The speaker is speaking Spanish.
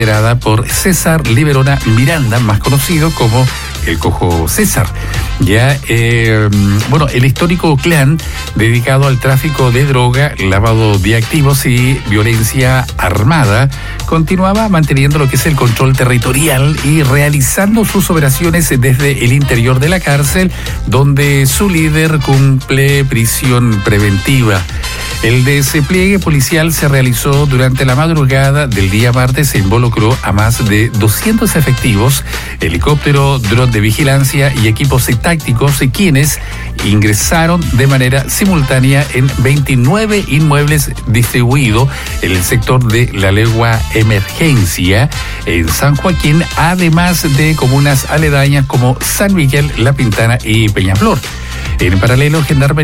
liderada por César Liberona Miranda, más conocido como el Cojo César. El histórico clan dedicado al tráfico de droga, lavado de activos y violencia armada continuaba manteniendo lo que es el control territorial y realizando sus operaciones desde el interior de la cárcel, donde su líder cumple prisión preventiva. El despliegue policial se realizó durante la madrugada del día martes. Se involucró a más de 200 efectivos, helicóptero, dron de vigilancia y equipos tácticos, quienes ingresaron de manera simultánea en 29 inmuebles distribuidos en el sector de la Legua Emergencia en San Joaquín, además de comunas aledañas como San Miguel, La Pintana y Peñaflor. En paralelo, Gendarmería